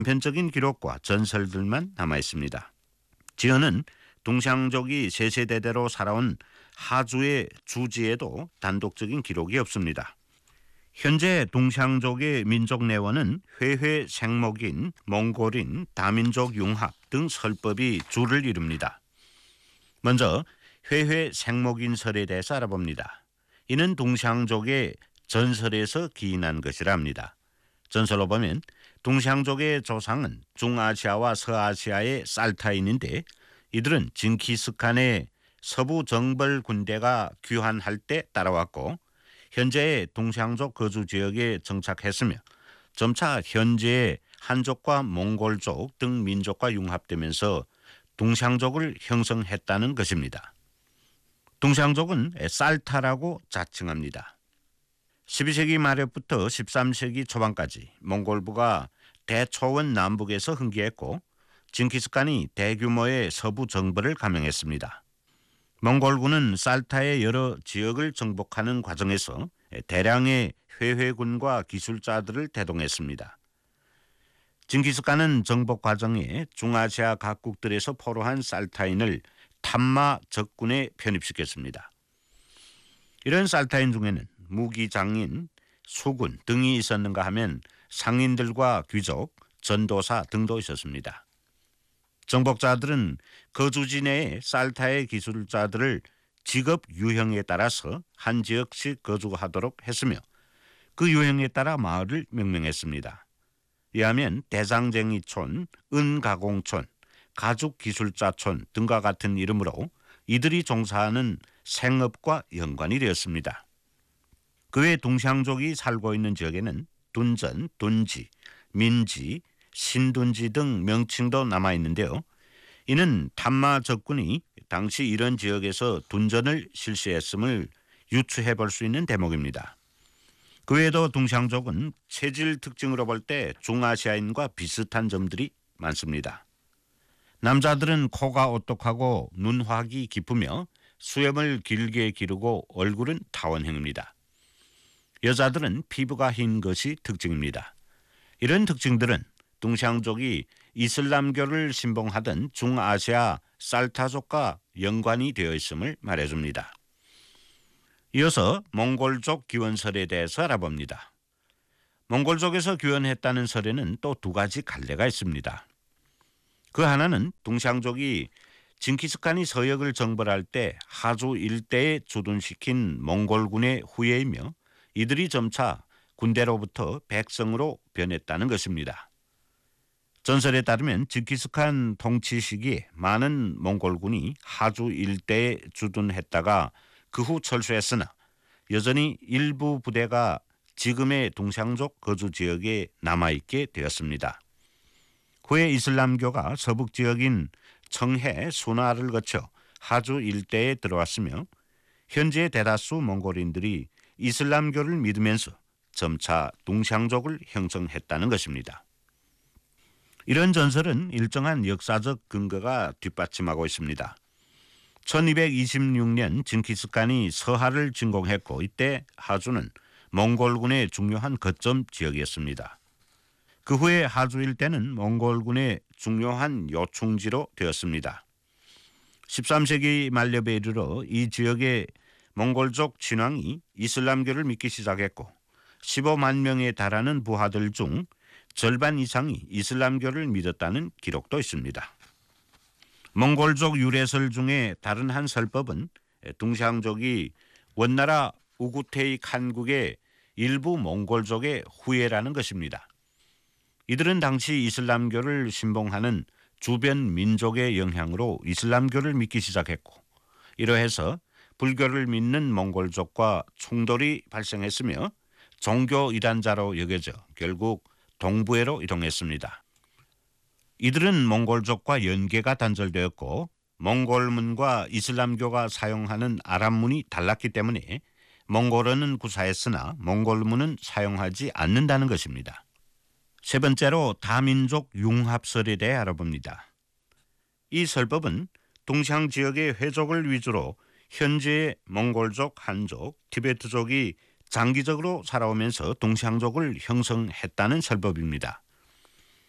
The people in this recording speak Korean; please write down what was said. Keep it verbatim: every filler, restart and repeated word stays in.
단편적인 기록과 전설들만 남아 있습니다. 지어는 동샹족이 세세대대로 살아온 하주의 주지에도 단독적인 기록이 없습니다. 현재 동샹족의 민족 내원은 회회 생목인, 몽골인, 다민족 융합 등 설법이 주를 이룹니다. 먼저 회회 생목인설에 대해서 알아봅니다. 이는 동샹족의 전설에서 기인한 것이라 합니다. 전설로 보면 동샹족의 조상은 중아시아와 서아시아의 살타인인데 이들은 징기스칸의 서부 정벌 군대가 귀환할 때 따라왔고 현재의 동샹족 거주 지역에 정착했으며 점차 현재의 한족과 몽골족 등 민족과 융합되면서 동샹족을 형성했다는 것입니다. 동샹족은 살타라고 자칭합니다. 십이 세기 말에부터 십삼 세기 초반까지 몽골부가 대초원 남북에서 흥기했고 징기스칸이 대규모의 서부 정벌을 감행했습니다. 몽골군은 살타의 여러 지역을 정복하는 과정에서 대량의 회회군과 기술자들을 대동했습니다. 징기스칸은 정복 과정에 중아시아 각국들에서 포로한 살타인을 탐마 적군에 편입시켰습니다. 이런 살타인 중에는 무기장인, 수군 등이 있었는가 하면 상인들과 귀족, 전도사 등도 있었습니다. 정복자들은 거주지 내의 살타의 기술자들을 직업 유형에 따라서 한 지역씩 거주하도록 했으며 그 유형에 따라 마을을 명명했습니다. 이하면 대장쟁이촌, 은가공촌, 가죽기술자촌 등과 같은 이름으로 이들이 종사하는 생업과 연관이 되었습니다. 그 외 동샹족이 살고 있는 지역에는 둔전, 둔지, 민지, 신둔지 등 명칭도 남아있는데요. 이는 탐마 적군이 당시 이런 지역에서 둔전을 실시했음을 유추해 볼 수 있는 대목입니다. 그 외에도 동샹족은 체질 특징으로 볼 때 중아시아인과 비슷한 점들이 많습니다. 남자들은 코가 오똑하고 눈화기 깊으며 수염을 길게 기르고 얼굴은 타원형입니다. 여자들은 피부가 흰 것이 특징입니다. 이런 특징들은 동샹족이 이슬람교를 신봉하던 중아시아 살타족과 연관이 되어 있음을 말해줍니다. 이어서 몽골족 기원설에 대해서 알아봅니다. 몽골족에서 기원했다는 설에는 또 두 가지 갈래가 있습니다. 그 하나는 동샹족이 징기스칸이 서역을 정벌할 때 하주 일대에 주둔시킨 몽골군의 후예이며 이들이 점차 군대로부터 백성으로 변했다는 것입니다. 전설에 따르면 징기스칸 통치 시기에 많은 몽골군이 하주 일대에 주둔했다가 그 후 철수했으나 여전히 일부 부대가 지금의 동샹족 거주 지역에 남아있게 되었습니다. 후에 이슬람교가 서북 지역인 청해, 순화를 거쳐 하주 일대에 들어왔으며 현재 대다수 몽골인들이 이슬람교를 믿으면서 점차 동샹족을 형성했다는 것입니다. 이런 전설은 일정한 역사적 근거가 뒷받침하고 있습니다. 천이백이십육 년 징기스칸이 서하를 진공했고 이때 하주는 몽골군의 중요한 거점 지역이었습니다. 그 후에 하주 일대는 몽골군의 중요한 요충지로 되었습니다. 십삼 세기 말엽에 이르러 이 지역의 몽골족 진왕이 이슬람교를 믿기 시작했고 십오만 명에 달하는 부하들 중 절반 이상이 이슬람교를 믿었다는 기록도 있습니다. 몽골족 유래설 중에 다른 한 설법은 동샹족이 원나라 우구테이 칸국의 일부 몽골족의 후예라는 것입니다. 이들은 당시 이슬람교를 신봉하는 주변 민족의 영향으로 이슬람교를 믿기 시작했고 이러해서 불교를 믿는 몽골족과 충돌이 발생했으며 종교 이단자로 여겨져 결국 동부해로 이동했습니다. 이들은 몽골족과 연계가 단절되었고 몽골문과 이슬람교가 사용하는 아랍문이 달랐기 때문에 몽골어는 구사했으나 몽골문은 사용하지 않는다는 것입니다. 세 번째로 다민족 융합설에 대해 알아봅니다. 이 설법은 동샹 지역의 회족을 위주로 현재의 몽골족, 한족, 티베트족이 장기적으로 살아오면서 동샹족을 형성했다는 설법입니다.